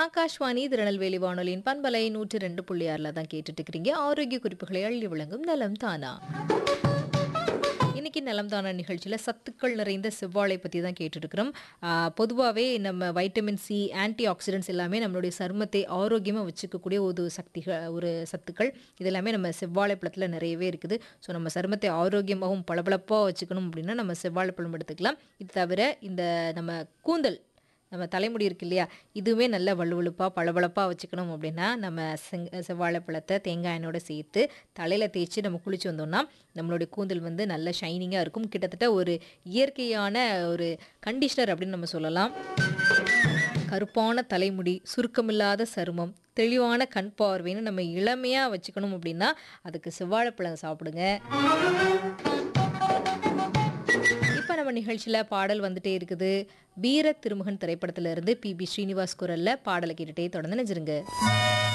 ஆகாஷ்வாணி திருநெல்வேலி வானொலியின் பண்பலை 102.6 தான் கேட்டுட்டு இருக்கிறீங்க. ஆரோக்கிய குறிப்புகளை அள்ளி விளங்கும் நலம் தானா. இன்னைக்கு நலம் தானா நிகழ்ச்சியில சத்துக்கள் நிறைந்த செவ்வாழை பத்தி தான் கேட்டுட்டு இருக்கிறோம். பொதுவாகவே நம்ம வைட்டமின் சி, ஆன்டி ஆக்சிடென்ட்ஸ் எல்லாமே நம்மளுடைய சருமத்தை ஆரோக்கியமாக வச்சுக்கக்கூடிய ஒரு சத்துக்கள். இது எல்லாமே நம்ம செவ்வாழை பழத்தில் நிறையவே இருக்குது. ஸோ நம்ம சருமத்தை ஆரோக்கியமாகவும் பளபளப்பாக வச்சுக்கணும் அப்படின்னா நம்ம செவ்வாழைப்பழம் எடுத்துக்கலாம். இது தவிர இந்த நம்ம கூந்தல் நம்ம தலைமுடி இருக்கு இல்லையா, இதுவுமே நல்ல வழுவழுப்பாக பளபளப்பாக வச்சுக்கணும் அப்படின்னா நம்ம செவ்வாழைப்பழத்தை தேங்காய் எண்ணெயோட சேர்த்து தலையில் தேய்ச்சி நம்ம குளிச்சு வந்தோம்னா நம்மளுடைய கூந்தல் வந்து நல்ல ஷைனிங்காக இருக்கும். கிட்டத்தட்ட ஒரு இயற்கையான ஒரு கண்டிஷனர் அப்படின்னு நம்ம சொல்லலாம். கருப்பான தலைமுடி, சுருக்கமில்லாத சருமம், தெளிவான கண் பார்வைன்னு நம்ம இளமையாக வச்சுக்கணும் அப்படின்னா அதுக்கு செவ்வாழைப்பழம் சாப்பிடுங்க. இப்போ நம்ம நிகழ்ச்சியில் பாடல் வந்துட்டே இருக்குது. வீர திருமுகன் திரைப்படத்திலிருந்து பி.பி. ஸ்ரீனிவாஸ் குரல்ல பாடலை கேட்டுட்டே தொடர்ந்து நினைச்சிருங்க.